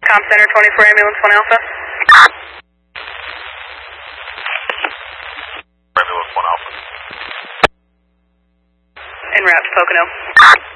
Com Center 24 Ambulance 1 Alpha. Ambulance 1 Alpha. En route to Pocono.